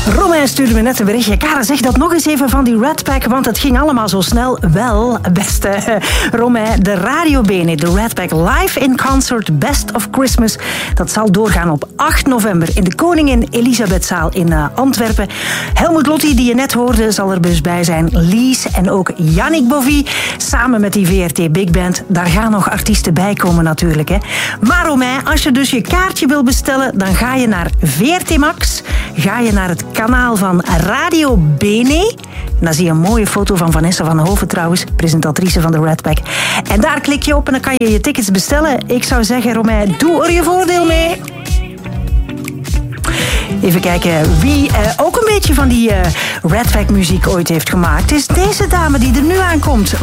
Romain stuurde me net een berichtje. Kara, zeg dat nog eens even van die Rat Pack, want het ging allemaal zo snel. Wel, beste Romain, de Radio Bene, de Rat Pack Live in Concert Best of Christmas. Dat zal doorgaan op 8 november in de Koningin Elisabethzaal in Antwerpen. Helmut Lotti, die je net hoorde, zal er dus bij zijn. Lies en ook Yannick Bovie, samen met die VRT Big Band. Daar gaan nog artiesten bij komen natuurlijk. Hè. Maar Romain, als je dus je kaartje wil bestellen, dan ga je naar VRT Max. Ga je naar het kanaal van Radio Bene. En dan zie je een mooie foto van Vanessa van Hoven trouwens, presentatrice van de Rat Pack. En daar klik je op en dan kan je je tickets bestellen. Ik zou zeggen, Romain, doe er je voordeel mee. Even kijken wie ook een beetje van die Rat Pack muziek ooit heeft gemaakt. Het is deze dame die er nu aankomt.